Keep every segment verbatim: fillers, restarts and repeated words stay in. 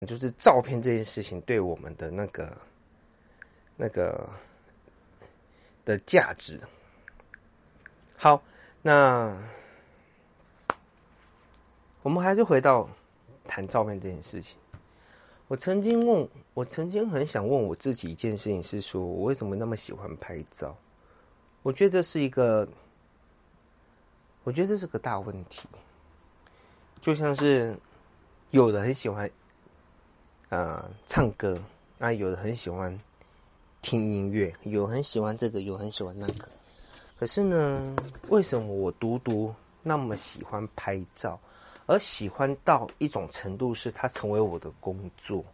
就是照片这件事情对我们的那个那个的价值。好，那我们还是回到谈照片这件事情。我曾经问，我曾经很想问我自己一件事情，是说我为什么那么喜欢拍照？我觉得这是一个，我觉得这是个大问题。就像是有人很喜欢呃唱歌，那有人很喜欢听音乐，有很喜欢这个，有很喜欢那个。可是呢，为什么我独独那么喜欢拍照，而喜欢到一种程度，是它成为我的工作？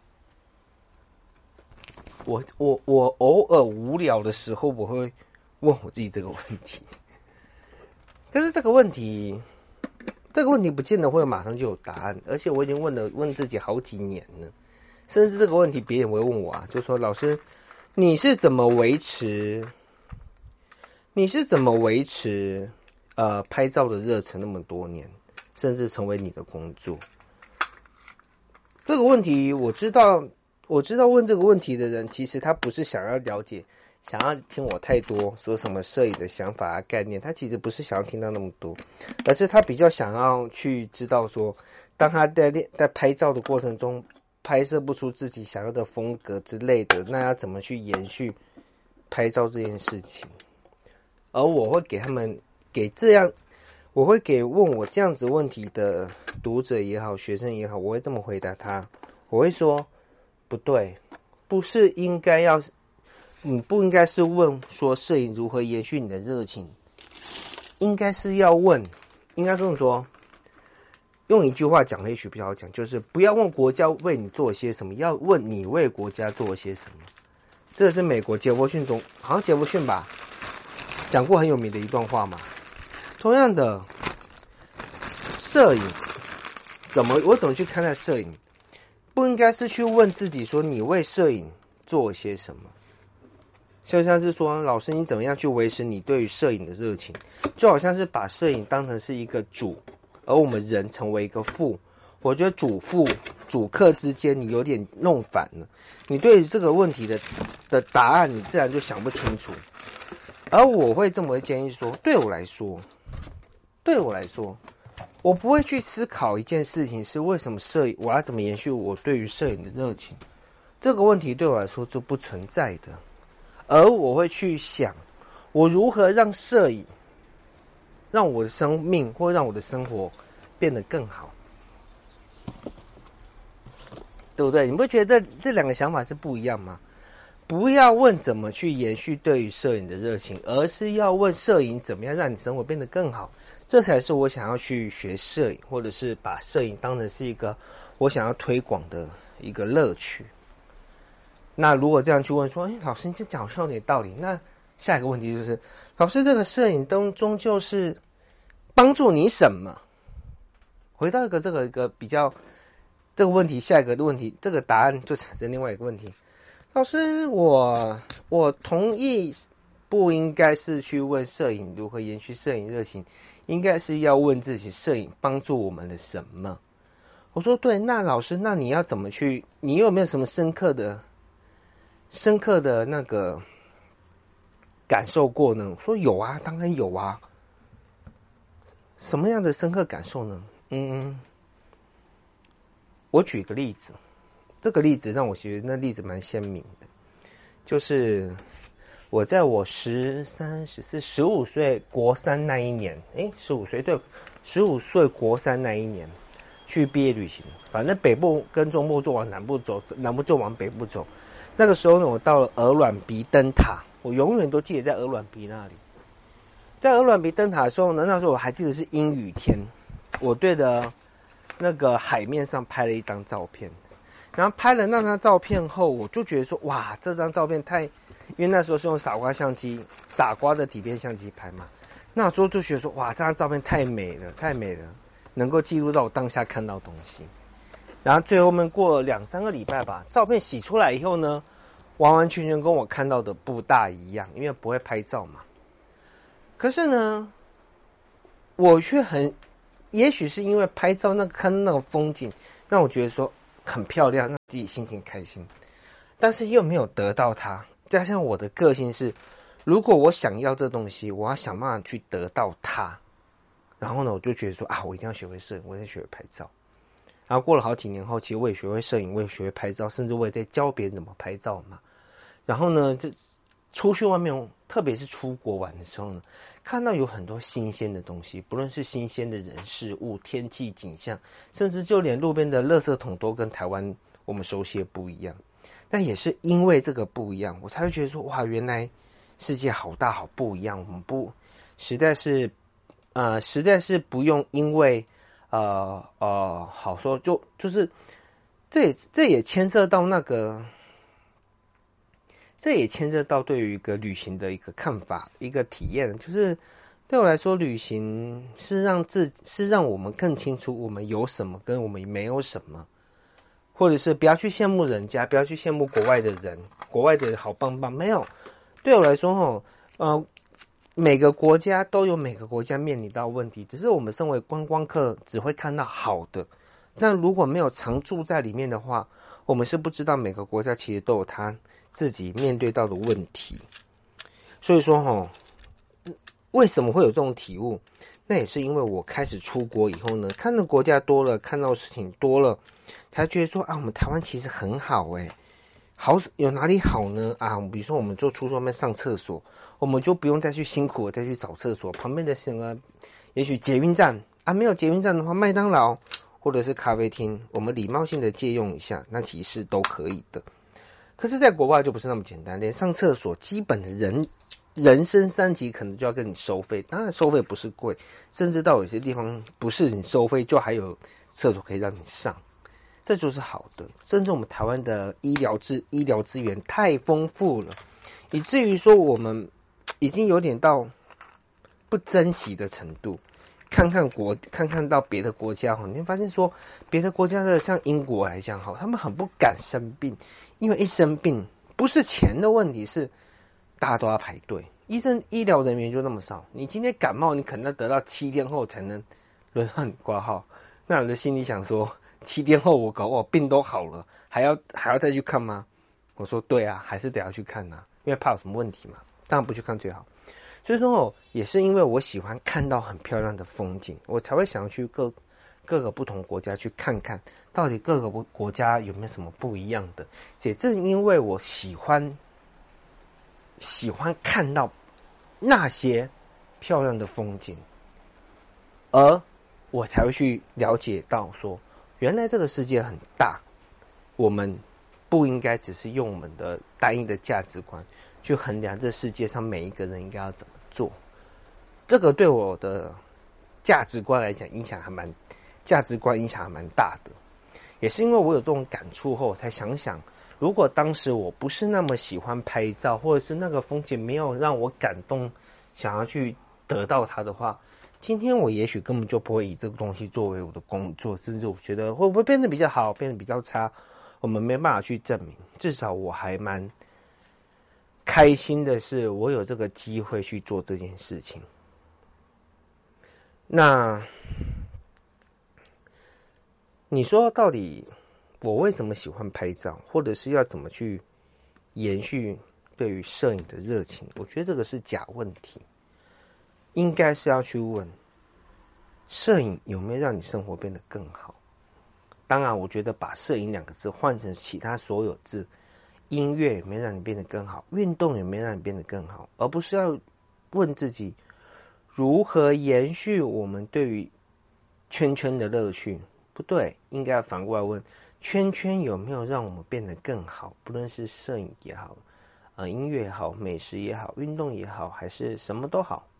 我我我偶尔无聊的时候，我会问我自己这个问题。但是这个问题，这个问题不见得会马上就有答案，而且我已经问了问自己好几年了，甚至这个问题别人会问我啊，就说老师，你是怎么维持，你是怎么维持呃拍照的热忱那么多年，甚至成为你的工作？这个问题我知道，我知道问这个问题的人，其实他不是想要了解，想要听我太多说什么摄影的想法啊概念，他其实不是想要听到那么多，而是他比较想要去知道说，当他在在拍照的过程中拍摄不出自己想要的风格之类的，那要怎么去延续拍照这件事情？而我会给他们给这样，我会给问我这样子问题的读者也好，学生也好，我会这么回答他，我会说不对，不是应该要，你不应该是问说摄影如何延续你的热情，应该是要问，应该这么说，用一句话讲也许比较好讲，就是不要问国家为你做些什么，要问你为国家做些什么。这是美国杰弗逊总，好像杰弗逊吧，讲过很有名的一段话嘛。同样的，摄影怎么我怎么去看待摄影？不应该是去问自己说你为摄影做些什么，就像是说老师你怎么样去维持你对于摄影的热情，就好像是把摄影当成是一个主，而我们人成为一个副。我觉得主副主客之间你有点弄反了，你对于这个问题的的答案你自然就想不清楚。而我会这么建议说，对我来说，对我来说，我不会去思考一件事情是为什么摄影，我要怎么延续我对于摄影的热情，这个问题对我来说就不存在的。而我会去想，我如何让摄影，让我的生命或让我的生活变得更好，对不对？你不觉得这两个想法是不一样吗？不要问怎么去延续对于摄影的热情，而是要问摄影怎么样让你生活变得更好。这才是我想要去学摄影，或者是把摄影当成是一个我想要推广的一个乐趣。那如果这样去问说，哎，老师你这讲好像有点道理，那下一个问题就是，老师这个摄影灯终究是帮助你什么？回到一个这个一个比较这个问题，下一个的问题，这个答案就产生另外一个问题。老师，我我同意，不应该是去问摄影如何延续摄影热情，应该是要问自己摄影帮助我们的什么。我说对，那老师，那你要怎么去？你有没有什么深刻的、深刻的那个感受过呢？我说有啊，当然有啊。什么样的深刻感受呢？嗯，我举个例子。这个例子让我觉得那例子蛮鲜明的，就是我在我十三、十四、十五岁国三那一年，诶，十五岁对，十五岁国三那一年去毕业旅行，反正北部跟中部就往南部走，南部就往北部走。那个时候呢，我到了鹅銮鼻灯塔，我永远都记得在鹅銮鼻那里。在鹅銮鼻灯塔的时候呢，那时候我还记得是阴雨天，我对着那个海面上拍了一张照片。然后拍了那张照片后，我就觉得说，哇，这张照片太，因为那时候是用傻瓜相机，傻瓜的底片相机拍嘛，那时候就觉得说，哇，这张照片太美了，太美了，能够记录到我当下看到东西。然后最后面过了两三个礼拜吧，照片洗出来以后呢，完完全全跟我看到的不大一样，因为不会拍照嘛。可是呢，我却很，也许是因为拍照那个看那个风景，让我觉得说， 很漂亮，让自己心情开心，但是又没有得到它。加上我的个性是，如果我想要这东西，我要想办法去得到它。然后呢，我就觉得说啊，我一定要学会摄影，我一定要学会拍照。然后过了好几年后，其实我也学会摄影，我也学会拍照，甚至我也在教别人怎么拍照嘛。然后呢，就出去外面，特别是出国玩的时候呢，看到有很多新鲜的东西，不论是新鲜的人事物、天气景象，甚至就连路边的垃圾桶都跟台湾我们熟悉的不一样。但也是因为这个不一样，我才会觉得说，哇，原来世界好大好不一样。我们不实在是呃，实在是不用因为呃呃，好说就就是这也这也牵涉到那个。这也牵涉到对于一个旅行的一个看法、一个体验，就是对我来说，旅行是让自是让我们更清楚我们有什么跟我们没有什么，或者是不要去羡慕人家，不要去羡慕国外的人，国外的人好棒棒，没有。对我来说，吼，呃，每个国家都有每个国家面临到问题，只是我们身为观光客只会看到好的，但如果没有常住在里面的话，我们是不知道每个国家其实都有它自己面对到的问题。所以说齁，为什么会有这种体悟？那也是因为我开始出国以后呢，看的国家多了，看到事情多了，才觉得说啊，我们台湾其实很好诶。好有哪里好呢？啊，比如说我们就出去外面上厕所，我们就不用再去辛苦的再去找厕所，旁边的什么，也许捷运站啊，没有捷运站的话，麦当劳或者是咖啡厅，我们礼貌性的借用一下，那其实都可以的。可是，在国外就不是那么简单，连上厕所基本的人人生三级可能就要跟你收费，当然收费不是贵，甚至到有些地方不是你收费，就还有厕所可以让你上，这就是好的。甚至我们台湾的医疗资医疗资源太丰富了，以至于说我们已经有点到不珍惜的程度。看看国，看看到别的国家哈，你会发现说，别的国家的像英国来讲哈，他们很不敢生病，因为一生病不是钱的问题，是大家都要排队，医生医疗人员就那么少，你今天感冒，你可能要得到七天后才能轮到你挂号。那我的心里想说，七天后我搞我病都好了，还要还要再去看吗？我说对啊，还是得要去看啊，因为怕有什么问题嘛，当然不去看最好。所以说哦，也是因为我喜欢看到很漂亮的风景，我才会想要去各各个不同国家去看看，到底各个国家有没有什么不一样的。也正因为我喜欢喜欢看到那些漂亮的风景，而我才会去了解到说，原来这个世界很大，我们不应该只是用我们的单一的价值观去衡量这世界上每一个人应该要怎么做。这个对我的价值观来讲影响还蛮价值观影响还蛮大的。也是因为我有这种感触后，我才想想，如果当时我不是那么喜欢拍照，或者是那个风景没有让我感动，想要去得到它的话，今天我也许根本就不会以这个东西作为我的工作，甚至我觉得会不会变得比较好，变得比较差，我们没办法去证明。至少我还蛮开心的是，我有这个机会去做这件事情。那你说到底我为什么喜欢拍照，或者是要怎么去延续对于摄影的热情？我觉得这个是假问题，应该是要去问摄影有没有让你生活变得更好。当然我觉得把摄影两个字换成其他所有字，音乐有没有让你变得更好，运动有没有让你变得更好，而不是要问自己如何延续我们对于圈圈的乐趣。不对，应该要反过来问，圈圈有没有让我们变得更好，不论是摄影也好，呃，音乐也好，美食也好，运动也好，还是什么都好。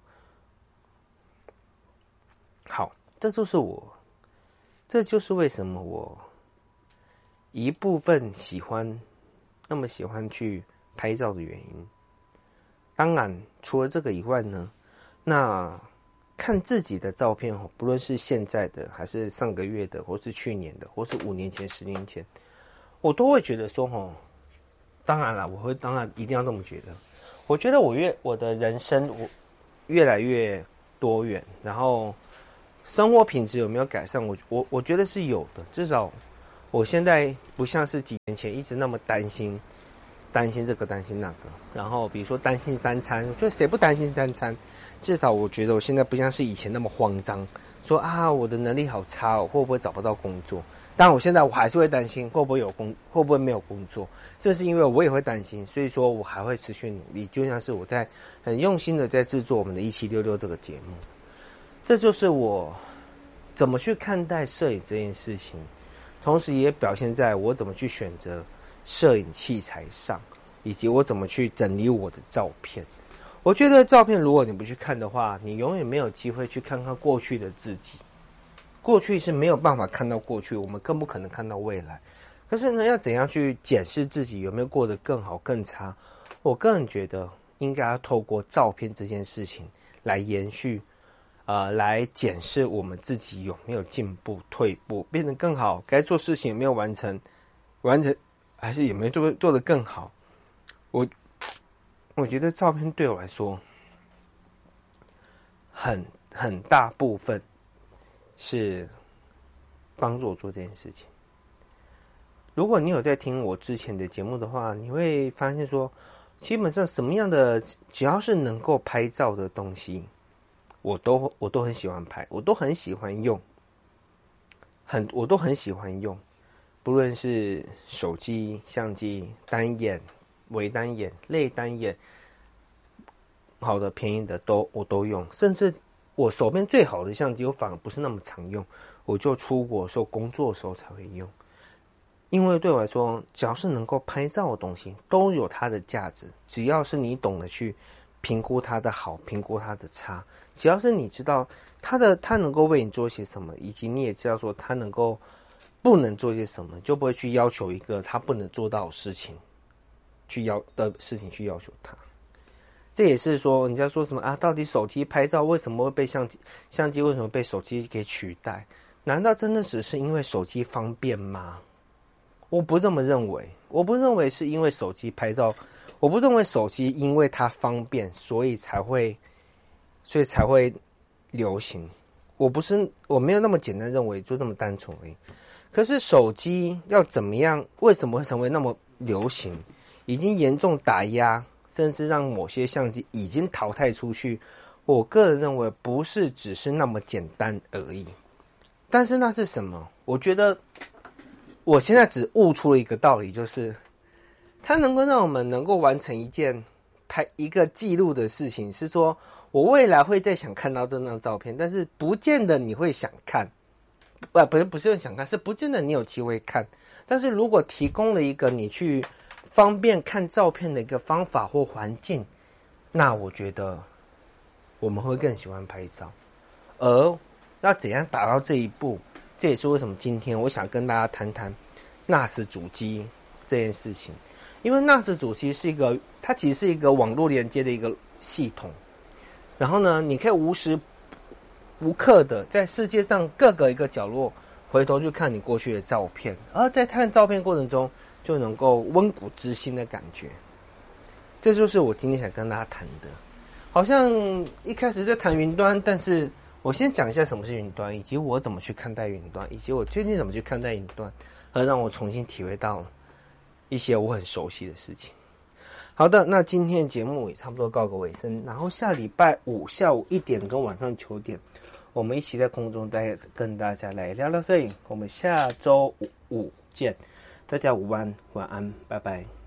好，这就是我这就是为什么我一部分喜欢那么喜欢去拍照的原因。当然除了这个以外呢，那看自己的照片，不论是现在的还是上个月的，或是去年的，或是五年前十年前，我都会觉得说齁，当然了，我会当然一定要这么觉得。我觉得我越我的人生我越来越多元，然后生活品质有没有改善？我我我觉得是有的，至少我现在不像是几年前一直那么担心，担心这个担心那个，然后比如说担心三餐，我觉得谁不担心三餐？至少我觉得我现在不像是以前那么慌张，说啊我的能力好差哦，会不会找不到工作？当然我现在我还是会担心会不会有工，会不会没有工作，这是因为我也会担心，所以说我还会持续努力，就像是我在很用心的在制作我们的一七六六这个节目。这就是我怎么去看待摄影这件事情，同时也表现在我怎么去选择摄影器材上，以及我怎么去整理我的照片。我觉得照片如果你不去看的话，你永远没有机会去看看过去的自己。过去是没有办法看到过去，我们更不可能看到未来。可是呢，要怎样去检视自己有没有过得更好更差？我个人觉得应该要透过照片这件事情来延续，呃，来检视我们自己有没有进步、退步、变得更好，该做事情有没有完成，完成还是有没有做做得更好。我我觉得照片对我来说，很很大部分是帮助我做这件事情。如果你有在听我之前的节目的话，你会发现说，基本上什么样的只要是能够拍照的东西，我都我都很喜欢拍，我都很喜欢用，很我都很喜欢用，不论是手机、相机、单眼、微单眼、类单眼，好的、便宜的都我都用，甚至我手边最好的相机，我反而不是那么常用，我就出国的时候、工作的时候才会用。因为对我来说，只要是能够拍照的东西，都有它的价值。只要是你懂得去评估它的好，评估它的差，只要是你知道它的它能够为你做些什么，以及你也知道说它能够不能做些什么，就不会去要求一个它不能做到的事情，去要的事情去要求它。这也是说，人家说什么啊？到底手机拍照为什么会被相机？相机为什么被手机给取代？难道真的只是因为手机方便吗？我不这么认为，我不认为是因为手机拍照，我不认为手机因为它方便，所以才会，所以才会流行。我不是，我没有那么简单认为，就这么单纯而已。可是手机要怎么样？为什么会成为那么流行？已经严重打压，甚至让某些相机已经淘汰出去。我个人认为，不是只是那么简单而已。但是那是什么？我觉得。我现在只悟出了一个道理，就是它能够让我们能够完成一件拍一个记录的事情，是说我未来会再想看到这张照片，但是不见得你会想看，不不是不是想看，是不见得你有机会看。但是如果提供了一个你去方便看照片的一个方法或环境，那我觉得我们会更喜欢拍照。而要怎样达到这一步？这也是为什么今天我想跟大家谈谈 N A S 主机这件事情，因为 N A S 主机是一个，它其实是一个网络连接的一个系统，然后呢，你可以无时无刻的在世界上各个一个角落回头去看你过去的照片，而在看照片过程中就能够温故知新的感觉。这就是我今天想跟大家谈的。好像一开始在谈云端，但是我先讲一下什么是云端，以及我怎么去看待云端，以及我最近怎么去看待云端，而让我重新体会到一些我很熟悉的事情。好的，那今天的节目也差不多告个尾声，然后下礼拜五下午一点跟晚上九点，我们一起在空中再跟大家来聊聊摄影。我们下周五见，大家午安，晚安，拜拜。